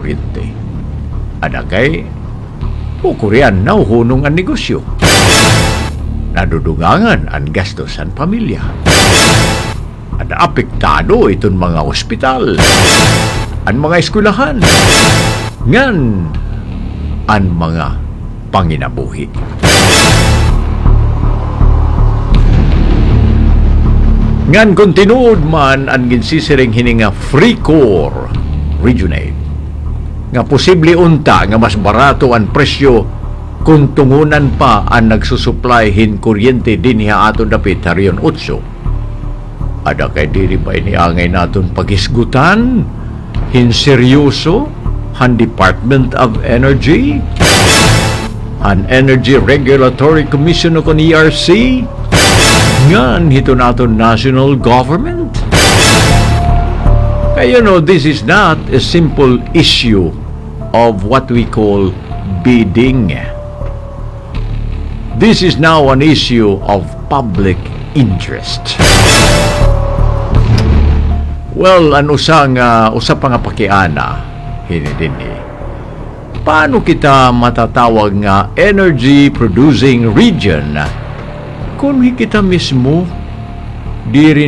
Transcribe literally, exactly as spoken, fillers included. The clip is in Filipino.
kuryente. Ada kay o Korean na hunong ang negosyo. Nadudugangan ang gastos ang pamilya. Ada apektado itong mga ospital, ang mga eskwelahan, ngan ang mga panginabuhi. Ngan kung tinuod man ang ginsisiring hininga free core regionate, nga posible unta nga mas barato ang presyo kung tungunan pa ang nagsusupply hin kuryente din niya aton dapit hariyon utso. Ada kay diri ba iniangay naton pagisgutan hin seryoso han Department of Energy, han Energy Regulatory Commission o kon E R C, ngan hito naton national government. Kaya you know, this is not a simple issue of what we call bidding. This is now an issue of public interest. Well, an usang uh, usa pa nga pakiana hini dinhi. Paano kita matatawag nga energy producing region kung kita mismo diri